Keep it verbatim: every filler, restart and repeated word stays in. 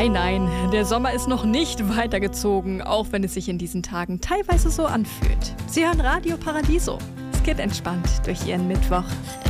Nein, nein, der Sommer ist noch nicht weitergezogen, auch wenn es sich in diesen Tagen teilweise so anfühlt. Sie hören Radio Paradiso. Es geht entspannt durch Ihren Mittwoch.